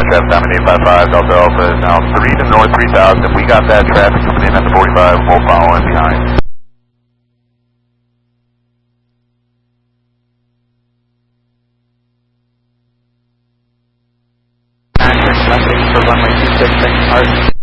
traffic time at 855, Delta Alpha is now 3 to north 3000. We got that traffic coming in at the 45, we'll follow in behind. Left for runway 26, second part.